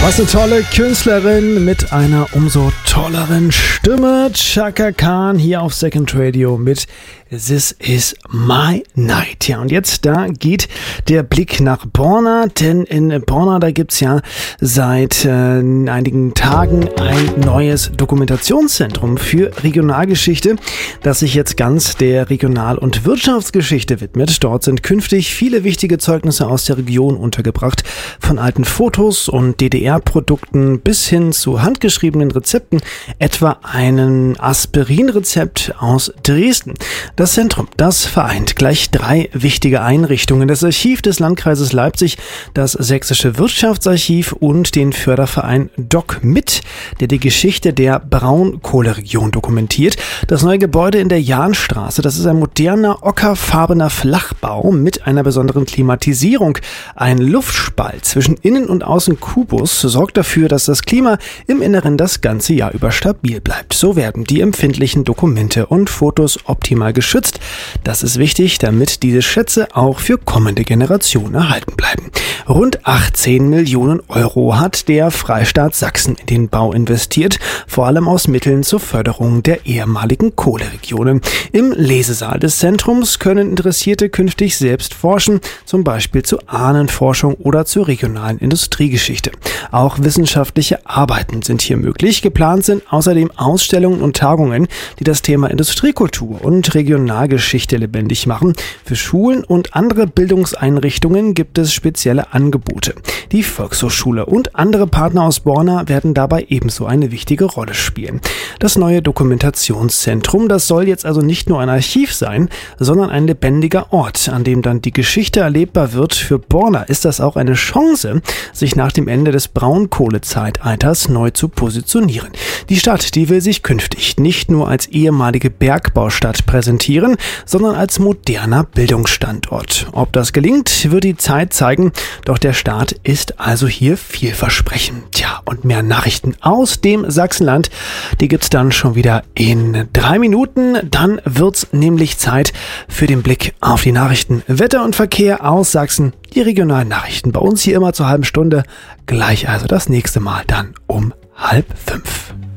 Was eine tolle Künstlerin mit einer umso tolleren Stimme. Chaka Khan hier auf Second Radio mit This Is My Night. Ja, und jetzt, da geht der Blick nach Borna, denn in Borna, da gibt's ja seit einigen Tagen ein neues Dokumentationszentrum für Regionalgeschichte, das sich jetzt ganz der Regional- und Wirtschaftsgeschichte widmet. Dort sind künftig viele wichtige Zeugnisse aus der Region untergebracht, von alten Fotos und DDR-Produkten bis hin zu handgeschriebenen Rezepten, etwa einem Aspirin-Rezept aus Dresden. Das Zentrum, das vereint gleich 3 wichtige Einrichtungen: das Archiv des Landkreises Leipzig, das Sächsische Wirtschaftsarchiv und den Förderverein DocMit, der die Geschichte der Braunkohleregion dokumentiert. Das neue Gebäude in der Jahnstraße, das ist ein moderner, ockerfarbener Flachbau mit einer besonderen Klimatisierung. Ein Luftspalt zwischen Innen- und Außenkubus sorgt dafür, dass das Klima im Inneren das ganze Jahr über stabil bleibt. So werden die empfindlichen Dokumente und Fotos optimal geschützt. Das ist wichtig, damit diese Schätze auch für kommende Generationen erhalten bleiben. Rund 18 Millionen Euro hat der Freistaat Sachsen in den Bau investiert, vor allem aus Mitteln zur Förderung der ehemaligen Kohleregionen. Im Lesesaal des Zentrums können Interessierte künftig selbst forschen, zum Beispiel zur Ahnenforschung oder zur regionalen Industriegeschichte. Auch wissenschaftliche Arbeiten sind hier möglich. Geplant sind außerdem Ausstellungen und Tagungen, die das Thema Industriekultur und Regionalgeschichte lebendig machen. Für Schulen und andere Bildungseinrichtungen gibt es spezielle Angebote. Die Volkshochschule und andere Partner aus Borna werden dabei ebenso eine wichtige Rolle spielen. Das neue Dokumentationszentrum, das soll jetzt also nicht nur ein Archiv sein, sondern ein lebendiger Ort, an dem dann die Geschichte erlebbar wird. Für Borna ist das auch eine Chance, sich nach dem Ende des Braunkohlezeitalters neu zu positionieren. Die Stadt, die will sich künftig nicht nur als ehemalige Bergbaustadt präsentieren, sondern als moderner Bildungsstandort. Ob das gelingt, wird die Zeit zeigen, doch der Start ist also hier vielversprechend. Tja, und mehr Nachrichten aus dem Sachsenland, die gibt's dann schon wieder in 3 Minuten. Dann wird's nämlich Zeit für den Blick auf die Nachrichten. Wetter und Verkehr aus Sachsen, die regionalen Nachrichten bei uns hier immer zur halben Stunde. Gleich also das nächste Mal dann um 4:30.